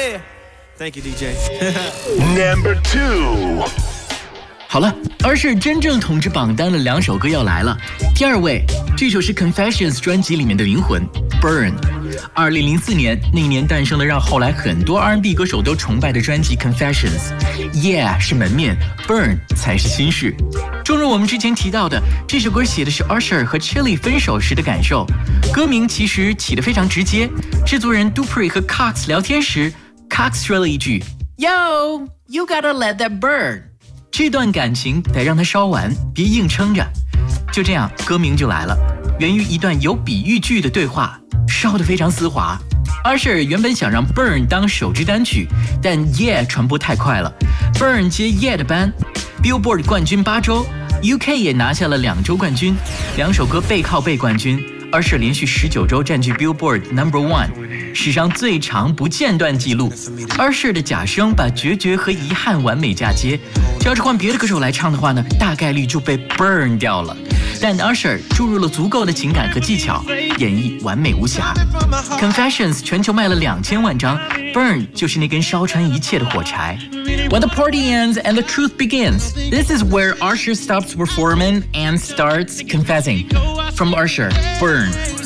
Yeah. Thank you, DJ. Number 2。 好了，Usher真正统治榜单的2首歌要来了。第2位，这首是 Confessions 专辑里面的灵魂 Burn。2004年，那一年诞生了让后来很多 R&B 歌手都崇拜的专辑 Confessions。Yeah 是门面 ，Burn 才是心事。正如我们之前提到的，这首歌写的是 Usher 和 Chilli 分手时的感受。歌名其实起得非常直接，制作人 Dupree 和 Cox 聊天时 ，Cox 说了一句 ：“Yo, you gotta let that burn。”这段感情得让它烧完，别硬撑着。就这样，歌名就来了，源于一段有比喻句的对话，烧得非常丝滑。Usher 原本想让 Burn 当首支单曲，但 Yeah 传播太快了 ，Burn 接 Yeah 的班 ，Billboard 冠军8周 ，UK 也拿下了2周冠军，2首歌背靠背冠军。Usher 连续19周占据 Billboard No.1， 史上最长不间断纪录。Usher 的假声把决绝和遗憾完美嫁接，这要是换别的歌手来唱的话呢，大概率就被 burn 掉了。但 Usher 注入了足够的情感和技巧，演绎完美无瑕。Confessions 全球卖了2000万张 ，Burn 就是那根烧穿一切的火柴。When the party ends and the truth begins, this is where Usher stops performing and starts confessing. From Usher, Burn.